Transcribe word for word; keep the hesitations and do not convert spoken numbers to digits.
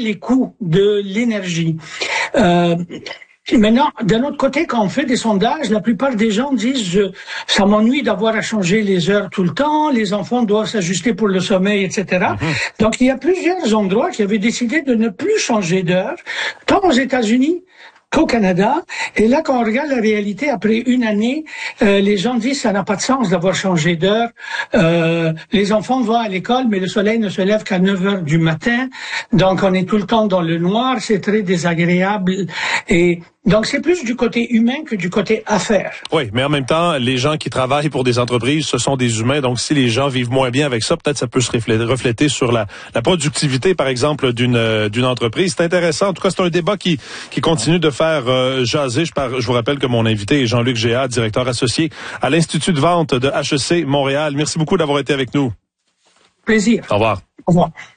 les coûts de l'énergie. Euh, Maintenant, d'un autre côté, quand on fait des sondages, la plupart des gens disent je, ça m'ennuie d'avoir à changer les heures tout le temps, les enfants doivent s'ajuster pour le sommeil, et cetera. Mm-hmm. Donc, il y a plusieurs endroits qui avaient décidé de ne plus changer d'heure, tant aux États-Unis qu'au Canada. Et là, quand on regarde la réalité, après une année, euh, les gens disent ça n'a pas de sens d'avoir changé d'heure. Euh, les enfants vont à l'école, mais le soleil ne se lève qu'à neuf heures du matin. Donc, on est tout le temps dans le noir. C'est très désagréable. Et donc, c'est plus du côté humain que du côté affaires. Oui, mais en même temps, les gens qui travaillent pour des entreprises, ce sont des humains. Donc, si les gens vivent moins bien avec ça, peut-être ça peut se refléter, refléter sur la, la productivité, par exemple, d'une euh, d'une entreprise. C'est intéressant. En tout cas, c'est un débat qui qui continue de faire euh, jaser. Je, par, je vous rappelle que mon invité est Jean-Luc Géat, directeur associé à l'Institut de vente de H E C Montréal. Merci beaucoup d'avoir été avec nous. Plaisir. Au revoir. Au revoir.